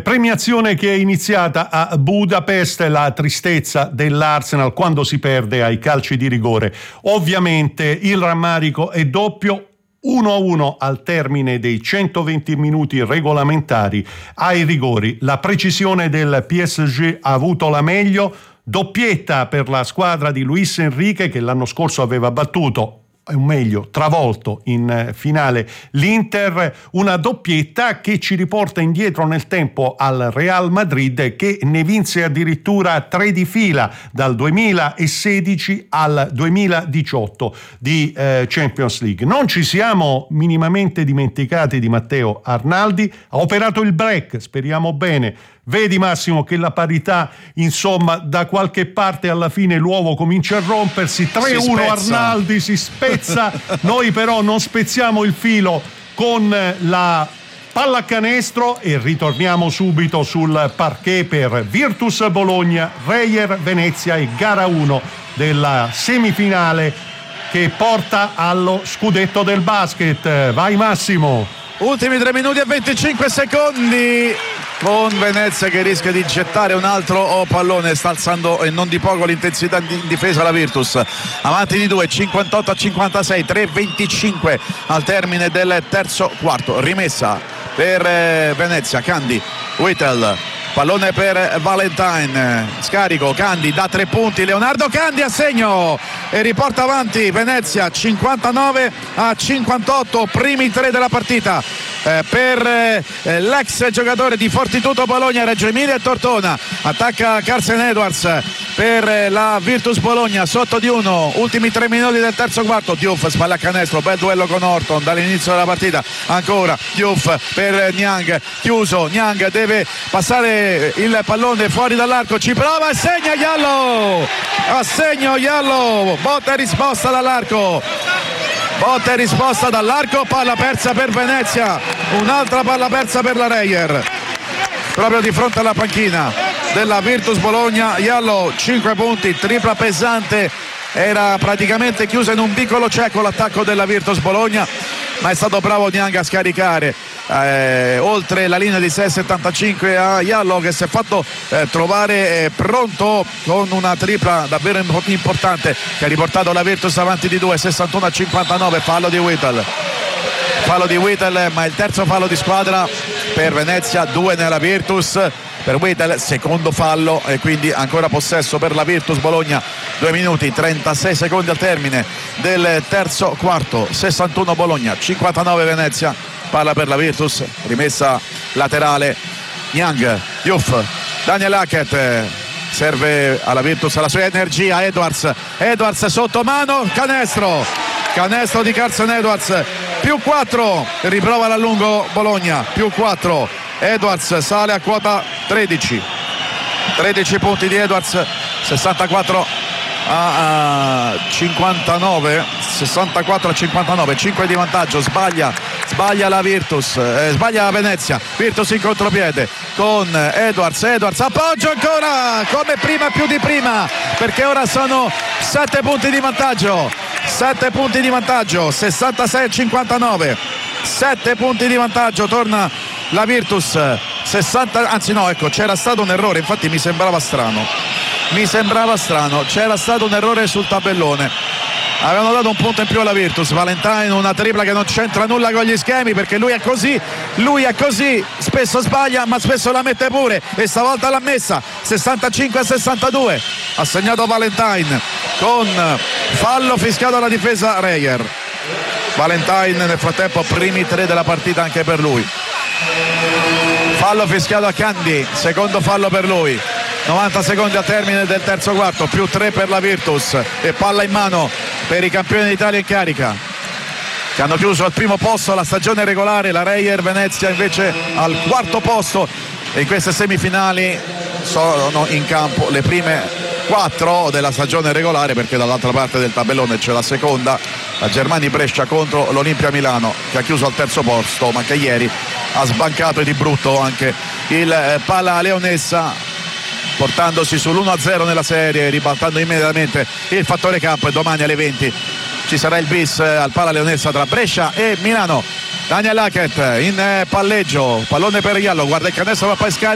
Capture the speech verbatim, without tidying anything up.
premiazione che è iniziata a Budapest, la tristezza dell'Arsenal quando si perde ai calci di rigore. Ovviamente il rammarico è doppio. uno a uno al termine dei centoventi minuti regolamentari ai rigori. La precisione del P S G ha avuto la meglio, doppietta per la squadra di Luis Enrique che l'anno scorso aveva battuto, o meglio travolto in finale l'Inter, una doppietta che ci riporta indietro nel tempo al Real Madrid che ne vinse addirittura tre di fila dal duemilasedici al duemiladiciotto di eh, Champions League. Non ci siamo minimamente dimenticati di Matteo Arnaldi, ha operato il break, speriamo bene. Vedi Massimo che la parità, insomma, da qualche parte alla fine l'uovo comincia a rompersi. tre a uno Arnaldi si spezza, noi però non spezziamo il filo con la pallacanestro e ritorniamo subito sul parquet per Virtus Bologna, Reyer Venezia e gara uno della semifinale che porta allo scudetto del basket. Vai Massimo. Ultimi tre minuti e venticinque secondi con Venezia che rischia di gettare un altro pallone, sta alzando e non di poco l'intensità in difesa la Virtus, avanti di due, cinquantotto a cinquantasei, tre e venticinque al termine del terzo quarto, rimessa per Venezia, Candy, Whittle, pallone per Valentine, scarico, Candy da tre punti, Leonardo Candy a segno e riporta avanti Venezia cinquantanove a cinquantotto, primi tre della partita eh, per eh, l'ex giocatore di Fortitudo Bologna, Reggio Emilia e Tortona. Attacca Carsen Edwards per eh, la Virtus Bologna, sotto di uno, ultimi tre minuti del terzo quarto. Diouf spalla a canestro, bel duello con Orton dall'inizio della partita, ancora Diouf per Niang, chiuso, Niang deve passare il pallone fuori dall'arco, ci prova e segna Iallo, a segno Iallo, botta e risposta dall'arco, botta e risposta dall'arco, palla persa per Venezia, un'altra palla persa per la Reyer proprio di fronte alla panchina della Virtus Bologna. Iallo cinque punti, tripla pesante, era praticamente chiusa in un piccolo cieco l'attacco della Virtus Bologna, ma è stato bravo Niang a scaricare eh, oltre la linea di sei virgola settantacinque a Iallo che si è fatto eh, trovare eh, pronto con una tripla davvero importante che ha riportato la Virtus avanti di due, sessantuno a cinquantanove. Fallo di Whittle, fallo di Whittle, ma il terzo fallo di squadra per Venezia, due nella Virtus. Per Whittle secondo fallo e quindi ancora possesso per la Virtus Bologna, due minuti trentasei secondi al termine del terzo quarto, sessantuno Bologna, cinquantanove Venezia, palla per la Virtus, rimessa laterale, Niang, Diouf, Daniel Hackett, serve alla Virtus la sua energia, Edwards, Edwards sotto mano, canestro, canestro di Carsen Edwards, più quattro, riprova l'allungo Bologna, più quattro, Edwards sale a quota tredici, tredici punti di Edwards, sessantaquattro a cinquantanove, sessantaquattro a cinquantanove, cinque di vantaggio, sbaglia, sbaglia la Virtus, eh, sbaglia la Venezia, Virtus in contropiede con Edwards, Edwards appoggio ancora come prima, più di prima, perché ora sono sette punti di vantaggio, sette punti di vantaggio, sessantasei a cinquantanove, sette punti di vantaggio, torna la Virtus, sessanta, anzi no, ecco, c'era stato un errore, infatti mi sembrava strano, mi sembrava strano, c'era stato un errore sul tabellone, avevano dato un punto in più alla Virtus, Valentine una tripla che non c'entra nulla con gli schemi perché lui è così, lui è così, spesso sbaglia ma spesso la mette pure e stavolta l'ha messa, sessantacinque a sessantadue, ha segnato Valentine con fallo fischiato alla difesa Reyer. Valentine nel frattempo primi tre della partita anche per lui, fallo fischiato a Candy, secondo fallo per lui, novanta secondi al termine del terzo quarto, più tre per la Virtus e palla in mano per i campioni d'Italia in carica che hanno chiuso al primo posto la stagione regolare, la Reyer Venezia invece al quarto posto e in queste semifinali sono in campo le prime quattro della stagione regolare perché dall'altra parte del tabellone c'è la seconda, la Germania Brescia contro l'Olimpia Milano che ha chiuso al terzo posto ma che ieri ha sbancato di brutto anche il Palla Leonessa portandosi sull'uno a zero nella serie, ribaltando immediatamente il fattore campo e domani alle venti ci sarà il bis al Palla Leonessa tra Brescia e Milano. Daniel Hackett in palleggio, pallone per Iallo, guarda il canestro, va poi scarica.